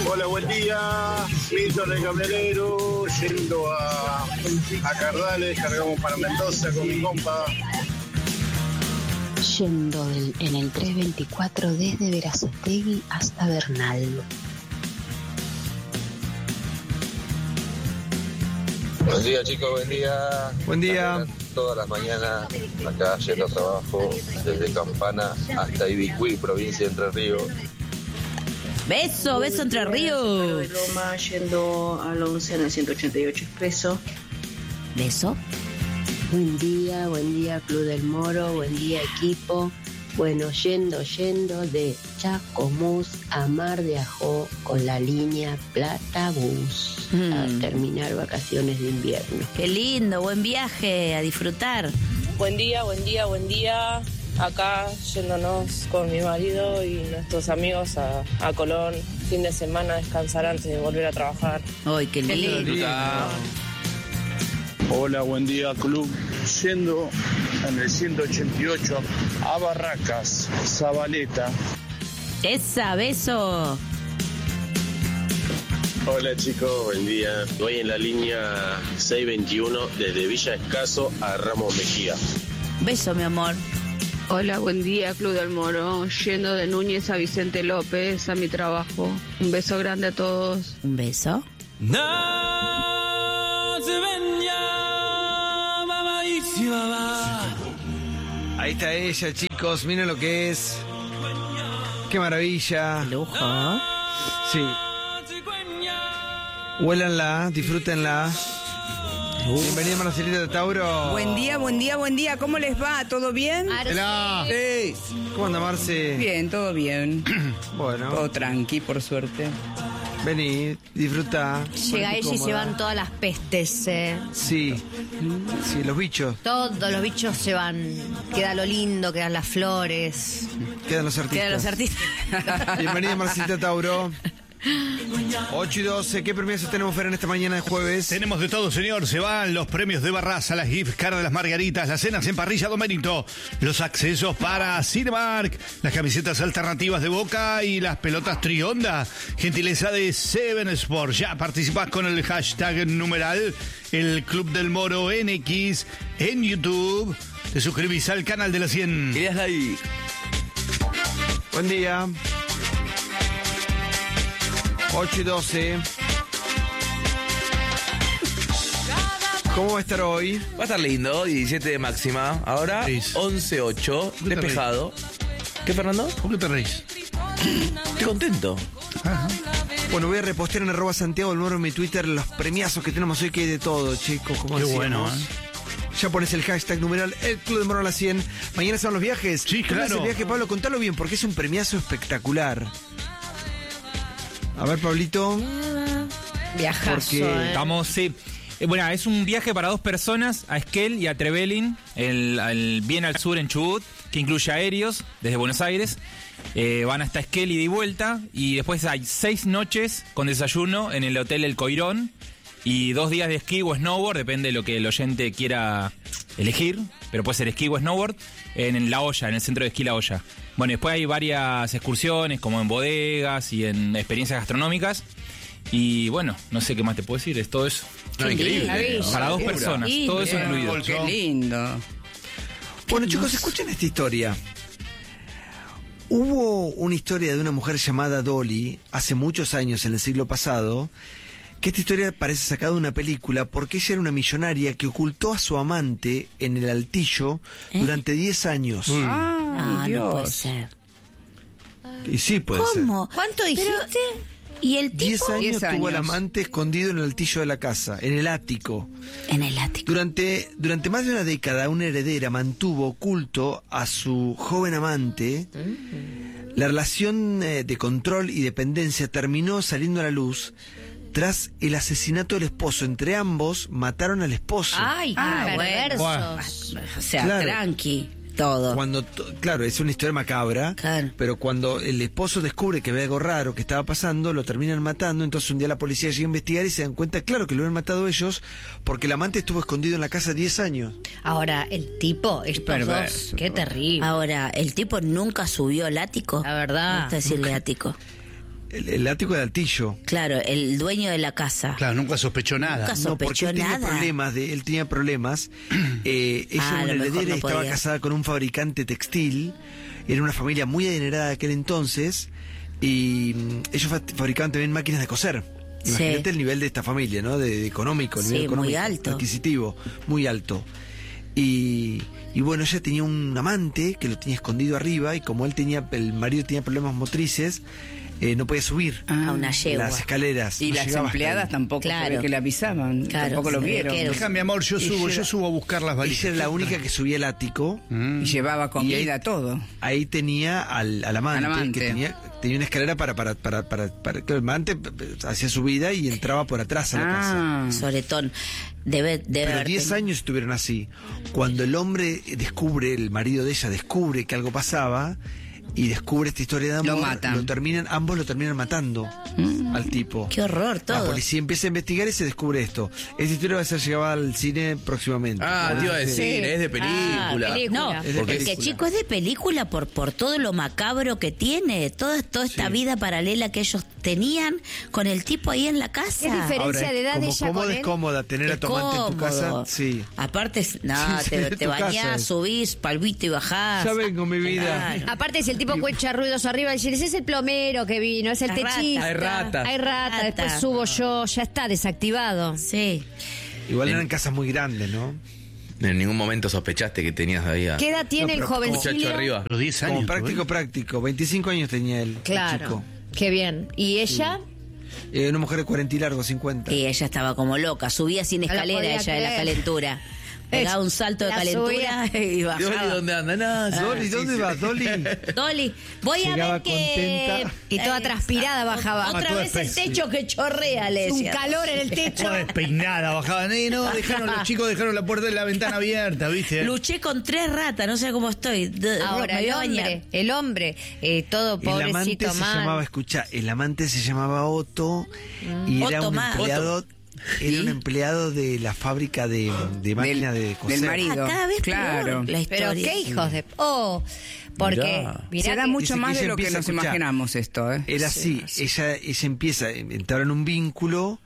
Hola, buen día. Milton el camionero, yendo a Cardales, cargamos para Mendoza con mi compa. Yendo en el 324 desde Verazategui hasta Bernal. Buen día, chicos, buen día. Buen día. Todas las mañanas, acá yendo a trabajo, desde Campana hasta Ibicuí, provincia de Entre Ríos. Beso Entre Ríos. De Loma, yendo al 11 en el 188 Expreso. Beso. Buen día Club del Moro, buen día equipo. Bueno, yendo de Chacomús a Mar de Ajó con la línea Plata Bus a terminar vacaciones de invierno. Qué lindo, buen viaje, a disfrutar. Buen día. Acá yéndonos con mi marido y nuestros amigos a Colón. Fin de semana, descansar antes de volver a trabajar. ¡Ay, qué lindo! Hola, buen día, club. Yendo en el 188 a Barracas, Zabaleta. ¡Esa, beso! Hola chicos, buen día. Voy en la línea 621 desde Villa Escaso a Ramos Mejía. Beso, mi amor. Hola, buen día Club del Moro, yendo de Núñez a Vicente López a mi trabajo. Un beso grande a todos. Un beso. Ahí está ella, chicos. Miren lo que es. Qué maravilla. Lujo. Sí. Huélanla, disfrútenla. Bienvenida, Marcelita de Tauro. Buen día. ¿Cómo les va? ¿Todo bien? Hola. Sí. ¿Cómo anda, Marce? Bien, todo bien. Bueno. Todo tranqui, por suerte. Vení, disfruta. Llega ella y se van todas las pestes. Sí, los bichos. Todos los bichos se van. Queda lo lindo, quedan las flores. Quedan los artistas. Bienvenida, Marcelita de Tauro. 8:12, ¿qué premios tenemos, Fer, en esta mañana de jueves? Tenemos de todo, señor. Se van los premios de Barraza, las gift cards de las margaritas, las cenas en parrilla Don Benito, los accesos para Cinemark, las camisetas alternativas de Boca y las pelotas Trionda. Gentileza de Seven Sport. Ya participás con el hashtag numeral El Club del Moro NX en YouTube. Te suscribís al canal de la 100. Y das like. Buen día. 8:12. ¿Cómo va a estar hoy? Va a estar lindo, 17 de máxima. Ahora 11:08, despejado. ¿Qué, Fernando? Cumple Reyes. Estoy contento. Ajá. Bueno, voy a repostear en @Santiago del Moro en mi Twitter los premiazos que tenemos hoy, que hay de todo, chicos. Como Qué decíamos. bueno, Ya pones el hashtag numeral El Club del Moro a la 100. Mañana son los viajes. Sí, ¿Cómo es claro. el viaje, Pablo? Contalo bien, porque es un premiazo espectacular. A ver, Pablito. Viajazo, Porque Estamos, sí. Bueno, es un viaje para 2 personas, a Esquel y a Trevelin, bien al sur en Chubut, que incluye aéreos desde Buenos Aires. Van hasta Esquel ida y vuelta, y después hay 6 noches con desayuno en el Hotel El Coirón, y 2 días de esquí o snowboard, depende de lo que el oyente quiera elegir, pero puede ser esquí o snowboard, en La Hoya, en el centro de esquí La Hoya. Bueno, después hay varias excursiones, como en bodegas y en experiencias gastronómicas. Y bueno, no sé qué más te puedo decir, es todo eso. No, increíble. Para 2 personas, todo eso incluido. Qué lindo. Bueno, chicos, escuchen esta historia. Hubo una historia de una mujer llamada Dolly hace muchos años, en el siglo pasado, que esta historia parece sacada de una película porque ella era una millonaria que ocultó a su amante en el altillo durante 10 años. No puede ser. Y sí puede ¿Cómo? ¿Cuánto dijiste? ¿Y el tipo? 10 años 10 tuvo al años. amante escondido en el altillo de la casa, en el ático. En el ático. Durante más de una década, una heredera mantuvo oculto a su joven amante. La relación de control y dependencia terminó saliendo a la luz tras el asesinato del esposo. Entre ambos mataron al esposo. Ay, perversos. O sea, Claro. tranqui. Todo. Claro, es una historia macabra, Claro. pero cuando el esposo descubre que ve algo raro que estaba pasando, lo terminan matando. Entonces un día la policía llega a investigar y se dan cuenta, claro, que lo habían matado ellos porque el amante estuvo escondido en la casa 10 años. Ahora, el tipo, estos perverso. dos, qué terrible. Ahora, el tipo nunca subió al ático. La verdad. No decirle ático. El ático de Altillo. Claro, el dueño de la casa. Claro, nunca sospechó nada. Nunca No, porque sospechó él tenía nada. problemas, él tenía problemas. Ella era A una lo mejor heredera no y estaba podía. casada con un fabricante textil. Era una familia muy adinerada de aquel entonces. Y ellos fabricaban también máquinas de coser. Imagínate Sí. el nivel de esta familia, ¿no? De económico, el Sí, nivel muy económico, alto. adquisitivo, muy alto. Y bueno, ella tenía un amante que lo tenía escondido arriba y como el marido tenía problemas motrices, no podía subir A una yegua. las escaleras. Y no las llegaba hasta empleadas ahí. tampoco se Claro. ve que le avisaban, Claro, tampoco lo se ve vieron. que era- Déjame, amor, yo subo a buscar las valijas. Ella era la única que subía al ático. Y llevaba comida, Y ahí- todo. Ahí tenía al amante, Al amante. que tenía una escalera para que el amante hacía su vida y entraba por atrás a la casa. Soretón. Debe Pero haber 10 tenido- años estuvieron así. Cuando el hombre el marido de ella descubre que algo pasaba y descubre esta historia de amor, Lo matan. ambos lo terminan matando al tipo. Qué horror La todo. policía empieza a investigar y se descubre esto. Esta historia va a ser llevada al cine próximamente. Te iba a decir, es de película. No, Es de porque película. chico es de película por todo lo macabro que tiene, toda esta vida paralela que ellos tenían con el tipo ahí en la casa. ¿Qué diferencia de edad como ella cómoda con es él? cómoda tener a tu amante en tu casa. Cómodo. Sí. Aparte, Sí, te tu bañás, casa. subís, palvito y bajás. Ya vengo, mi vida. Claro. Aparte, si el tipo cuecha ruidos arriba, dice, ese es el plomero que vino, es el La techista. rata. Hay ratas. Hay rata, Rata. después subo yo, ya está desactivado. Sí. Igual eran casas muy grandes, ¿no? En ningún momento sospechaste que tenías ahí a ¿Qué edad tiene el muchacho jovencillo? arriba. Los 10 años. Como práctico. 25 años tenía él. el Claro. chico. Qué bien. ¿Y ella? Una mujer de 40 y largo, 50. Y ella estaba como loca, subía sin No la escalera podía ella de la creer. calentura. Pegaba un salto de La calentura y Dolly, bajaba. ¿dónde anda? No, Dolly, ¿dónde vas, Dolly? Dolly, voy a Llegaba ver que... contenta. Y toda transpirada bajaba. Otra toda vez el especie. techo que chorrea, le Un decía. calor en el techo. Toda despeinada, bajaban. No, los chicos dejaron la puerta de la ventana abierta, ¿viste? Luché con 3 ratas, no sé cómo estoy. Ahora, Me voy a bañar. el hombre, todo El amante pobrecito se mal. llamaba, escucha, el amante se llamaba Otto y era Otto un más. empleado. Era un empleado de la fábrica de máquinas de coser. del marido. Ah, cada vez Claro. peor la historia. Pero qué hijos de... Oh, porque... Mirá. Se da que- mucho dice más que de ella lo que empieza a nos escuchar. imaginamos esto, ¿eh? Era así, ella empieza, entraron en un vínculo,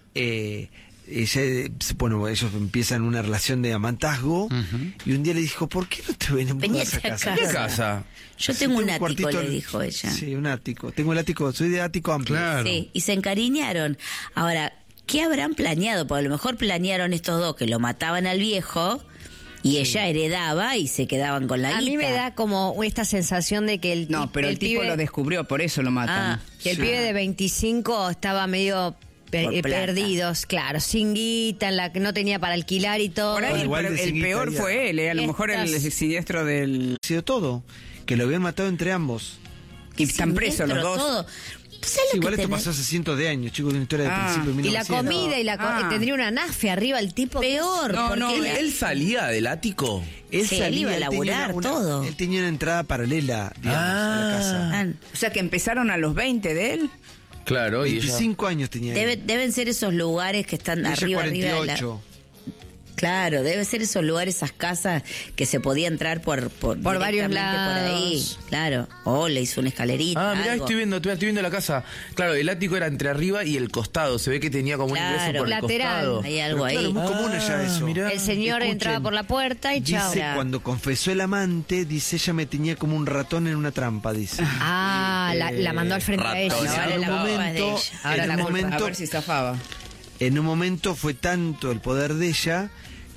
ellos empiezan una relación de amantazgo y un día le dijo, ¿por qué no te ven en Venite esa casa? acá. ¿Qué casa? Yo tengo un ático, cuartito le en- dijo ella. Sí, un ático. Tengo el ático, soy de ático amplio. Claro. Sí, y se encariñaron. Ahora, ¿qué habrán planeado? Porque a lo mejor planearon estos dos que lo mataban al viejo y ella heredaba y se quedaban con la A guita. mí me da como esta sensación de que el No, pero el tipo pibe- lo descubrió, por eso lo matan. Ah, que el Sí. pibe de 25 estaba medio Por plata. perdidos, claro, sin guita, en la que no tenía para alquilar y todo. Por ahí igual pero de el ciguita peor ya. fue él, a lo mejor el Estas- siniestro del... Ha sido todo, que lo habían matado entre ambos. Y están presos los Siniestro dos. todo. ¿Sabes lo Igual que esto tenés? pasó hace cientos de años, chicos, de una historia de Ah. principio de Y la 1900. comida y tendría una nafe arriba el tipo. Peor. No, porque no, ¿Él, la- él salía del ático? Él Sí, él salía, iba a él tenía laburar, una- todo. Él tenía una entrada paralela, digamos, a la casa. Ah, O sea que empezaron a los 20 de él. Claro, y ella... 25 años tenía él. deben ser esos lugares que están Ella arriba de la... 48. Claro, debe ser esos lugares, esas casas que se podía entrar por varios directamente lados. por ahí. Claro. O le hizo una escalerita. Ah, mirá, algo. estoy viendo la casa. Claro, el ático era entre arriba y el costado. Se ve que tenía como un ingreso Claro. por el Lateral. costado. Hay algo Pero ahí. claro, muy común allá eso. mirá. El señor Escuchen, entraba por la puerta y chao. Dice, cuando confesó el amante, dice, ella me tenía como un ratón en una trampa, dice. Ah, la mandó al frente a ella. ratón. Ahora en la un culpa es de momento, ella. Ahora en la un culpa, momento, a ver si zafaba. en un momento fue tanto el poder de ella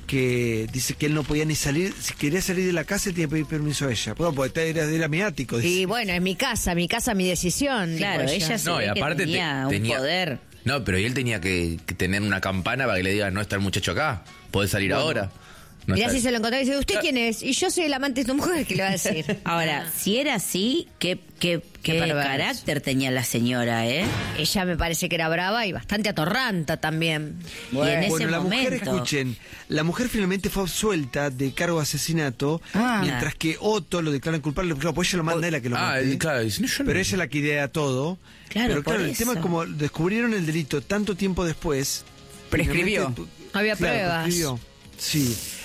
que dice que él no podía ni salir, si quería salir de la casa, él tenía que pedir permiso a ella. Bueno, porque era mi ático, dice. Y bueno, es mi casa, mi decisión. Claro, dijo ella se No, y ve que aparte tenía un poder. No, pero él tenía que tener una campana para que le diga, no está el muchacho acá, podés salir ahora. No Mirá está- si se lo encontraba y dice, ¿usted quién es? Y yo soy el amante de tu mujer, ¿qué le va a decir? Ahora, si era así, qué perverso. carácter tenía la señora, ¿eh? Ella me parece que era brava y bastante atorranta también. Y en ese Bueno, la mujer, momento. escuchen, la mujer finalmente fue absuelta de cargo de asesinato, mientras que Otto lo declaran culpable, claro, pues ella lo manda a él a que lo mate. claro, dice, no, yo no- Pero ella es la que idea todo. Claro, pero claro, por el tema es eso. como descubrieron el delito tanto tiempo después. Prescribió. finalmente, No había claro, pruebas. prescribió. Sí.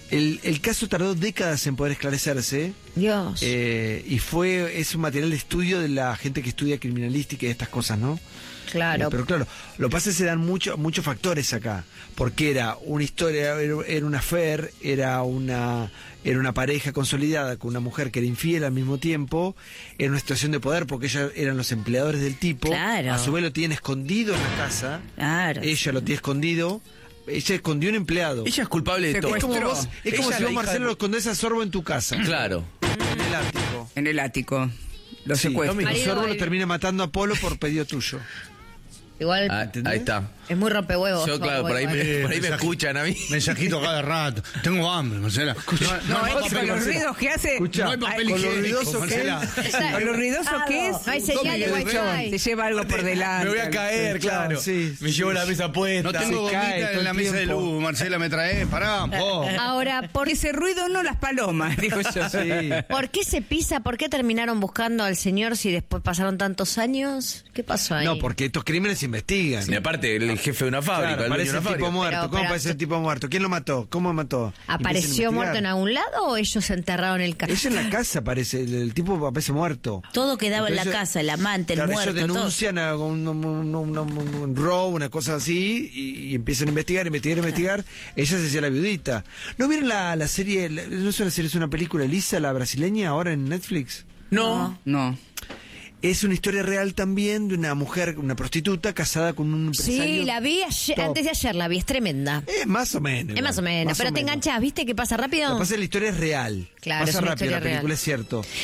El caso tardó décadas en poder esclarecerse. Dios. Y es un material de estudio de la gente que estudia criminalística y estas cosas, ¿no? Claro. Pero claro, lo que pasa es que se dan muchos factores acá. Porque era una historia, era una affair, era una pareja consolidada con una mujer que era infiel al mismo tiempo, era una situación de poder porque ellos eran los empleadores del tipo. Claro. A su vez lo tienen escondido en la casa. Claro. Ella lo tiene escondido. Ella escondió un empleado. Ella es culpable de todo. Es como si vos, Marcelo, lo escondés a Sorbo en tu casa. Claro. En el ático. En el ático. Lo Sí, secuestran. Sorbo lo termina matando a Polo por pedido tuyo. Igual Ahí está. es muy rompehuevos. Yo, claro, por ahí me escuchan a mí. Mensajito cada rato. Tengo hambre, Marcela. No, hay es papel, con los Marcela. ruidos que hace. Escuchá, No hay papel con lo higiénico, ruidoso que Marcela. Con lo ruidoso que es. No hay señal de Wi-Fi. Se lleva algo por delante. Me voy a caer, claro. Sí, Me llevo la mesa puesta. No tengo Se cae gomita todo en la el mesa de tiempo. luz. Marcela, me trae. Pará. Ahora, Por ese ruido no las palomas, digo yo. Sí. ¿por qué se pisa? ¿Por qué terminaron buscando al señor si después pasaron tantos años? ¿Qué pasó ahí? No, porque estos crímenes se investigan. Y aparte, el jefe de una fábrica, Claro, el dueño de aparece una el tipo fábrica. muerto. Pero- ¿Cómo pero- aparece el tipo muerto? ¿Quién lo mató? ¿Cómo mató? ¿Apareció muerto en algún lado o ellos enterraron el caso? Ella en la casa aparece, el tipo aparece muerto. Todo quedaba en la Entonces, casa, el amante, el claro, muerto, ellos denuncian a un robo, una cosa así, y empiezan a investigar. Ella se hacía la viudita. ¿No vieron la serie, no es una serie, es una película, Elisa, la brasileña, ahora en Netflix? No. No. Es una historia real también de una mujer, una prostituta, casada con un empresario. Sí, la vi antes de ayer, la vi, es tremenda. Más o menos. Es más o menos, pero te enganchás, ¿viste que pasa rápido? Lo que pasa es que la historia es real. Claro, pasa es una rápido, historia la película real. es cierto.